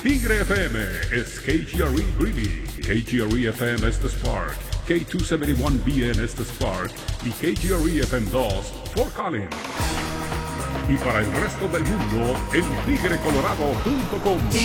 Tigre FM es KGRE Greeley, KGRE FM es The Spark, K271BN es The Spark y KGRE FM 2 Fort Collins. Y para el resto del mundo, en tigrecolorado.com.